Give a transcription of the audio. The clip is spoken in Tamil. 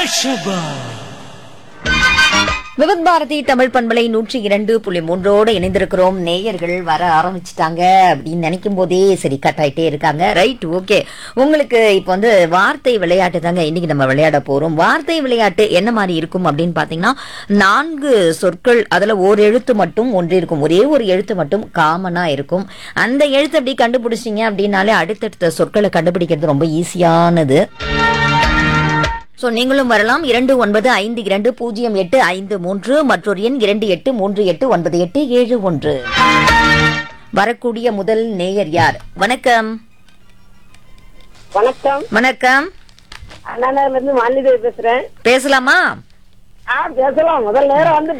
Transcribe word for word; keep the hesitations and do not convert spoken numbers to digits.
விவித் பாரதி தமிழ் பண்பலை நூற்றி இரண்டு புள்ளி மூன்றோடு இணைந்திருக்கிறோம். நேயர்கள் வர ஆரம்பிச்சுட்டாங்க அப்படின்னு நினைக்கும் போதே சரி கட் ஆயிட்டே இருக்காங்க. Right, okay. உங்களுக்கு இப்ப வந்து வார்த்தை விளையாட்டு தாங்க இன்னைக்கு நம்ம விளையாட போறோம். வார்த்தை விளையாட்டு என்ன மாதிரி இருக்கும் அப்படின்னு பாத்தீங்கன்னா, நான்கு சொற்கள், அதுல ஒரு எழுத்து மட்டும் ஒன்று இருக்கும், ஒரே ஒரு எழுத்து மட்டும் காமனா இருக்கும். அந்த எழுத்து அப்படி கண்டுபிடிச்சிங்க அப்படின்னாலே அடுத்தடுத்த சொற்களை கண்டுபிடிக்கிறது ரொம்ப ஈஸியானது. சோ நீங்களும் வரலாம். இரண்டு ஒன்பது ஐந்து இரண்டு பூஜ்ஜியம் எட்டு ஐந்து மூன்று மற்றொரு எண் இரண்டு எட்டு மூன்று எட்டு ஒன்பது எட்டு ஏழு ஒன்று. வரக்கூடிய முதல் நேயர் யார்? வணக்கம். வணக்கம். வணக்கம். அண்ணாநகர்ல இருந்து மாலிதேவி பேசுறேன். பேசலாமா? ஆ பேசலாம். முதல் நேரம் வந்து